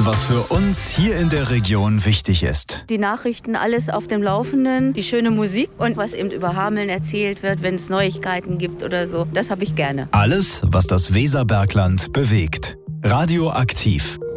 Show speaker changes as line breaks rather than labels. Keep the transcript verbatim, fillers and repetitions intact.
was für uns hier in der Region wichtig ist.
Die Nachrichten, alles auf dem Laufenden, die schöne Musik und was eben über Hameln erzählt wird, wenn es Neuigkeiten gibt oder so. Das habe ich gerne.
Alles, was das Weserbergland bewegt. Radioaktiv.